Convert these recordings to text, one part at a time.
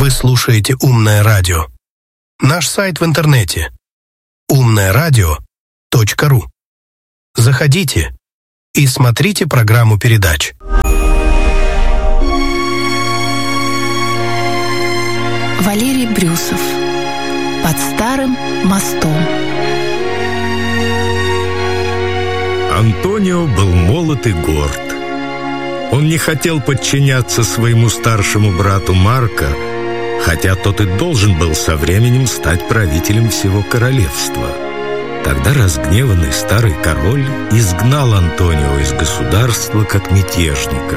Вы слушаете «Умное радио». Наш сайт в интернете umnaeradio.ru. Заходите и смотрите программу передач. Валерий Брюсов. «Под старым мостом». Антонио был молод и горд. Он не хотел подчиняться своему старшему брату Марко, хотя тот и должен был со временем стать правителем всего королевства. Тогда разгневанный старый король изгнал Антонио из государства как мятежника.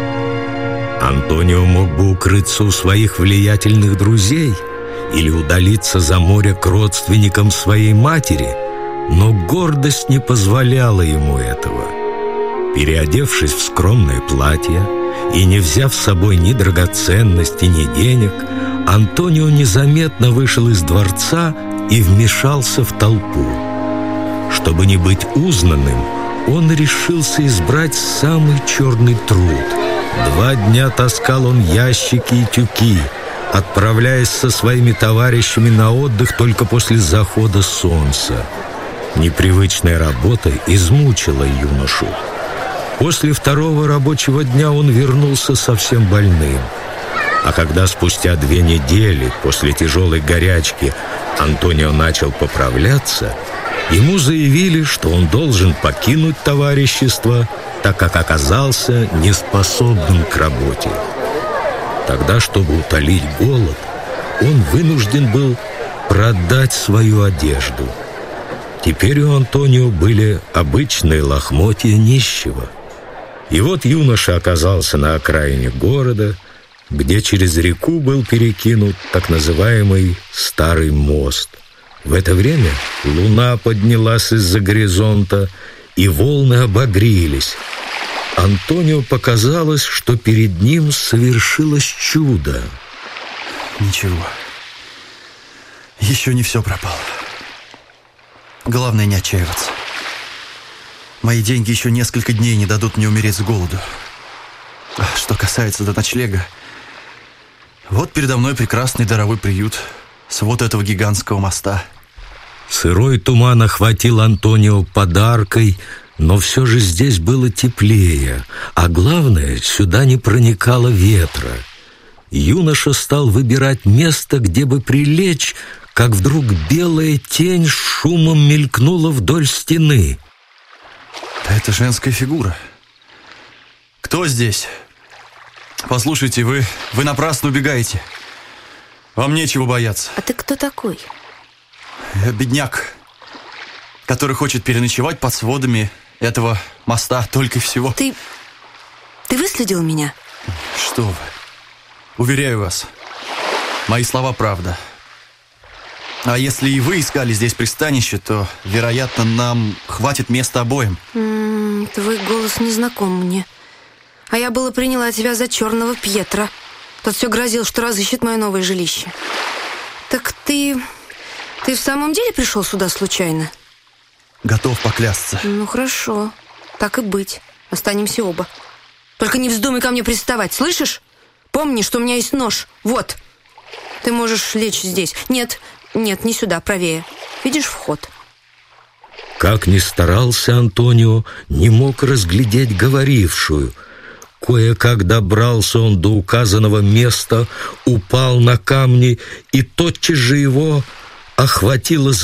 Антонио мог бы укрыться у своих влиятельных друзей или удалиться за море к родственникам своей матери, но гордость не позволяла ему этого. Переодевшись в скромное платье и не взяв с собой ни драгоценностей, ни денег, Антонио незаметно вышел из дворца и вмешался в толпу. Чтобы не быть узнанным, он решился избрать самый черный труд. 2 дня таскал он ящики и тюки, отправляясь со своими товарищами на отдых только после захода солнца. Непривычная работа измучила юношу. После 2-го рабочего дня он вернулся совсем больным. А когда спустя 2 недели после тяжелой горячки Антонио начал поправляться, ему заявили, что он должен покинуть товарищество, так как оказался неспособным к работе. Тогда, чтобы утолить голод, он вынужден был продать свою одежду. Теперь у Антонио были обычные лохмотья нищего. И вот юноша оказался на окраине города, где через реку был перекинут так называемый Старый мост. В это время луна поднялась из-за горизонта, и волны обогрелись. Антонио показалось, что перед ним совершилось чудо. Ничего. Еще не все пропало. Главное не отчаиваться. Мои деньги еще несколько дней не дадут мне умереть с голоду. А что касается до ночлега, вот передо мной прекрасный даровой приют с вот этого гигантского моста. Сырой туман охватил Антонио подаркой, но все же здесь было теплее, а главное, сюда не проникало ветра. Юноша стал выбирать место, где бы прилечь, как вдруг белая тень с шумом мелькнула вдоль стены. Да это женская фигура. Кто здесь? Послушайте, вы напрасно убегаете. Вам нечего бояться. А ты кто такой? Я бедняк, который хочет переночевать под сводами этого моста, только и всего. Ты выследил меня? Что вы? Уверяю вас, мои слова правда. А если и вы искали здесь пристанище, то, вероятно, нам хватит места обоим. Твой голос не знаком мне. А я было приняла тебя за черного Пьетро. Тот все грозил, что разыщет мое новое жилище. Так ты в самом деле пришел сюда случайно? Готов поклясться. Ну, хорошо. Так и быть. Останемся оба. Только не вздумай ко мне приставать, слышишь? Помни, что у меня есть нож. Вот. Ты можешь лечь здесь. Нет, не сюда, правее. Видишь вход? Как ни старался Антонио, не мог разглядеть говорившую. Кое-как добрался он до указанного места, упал на камни, и тотчас же его охватило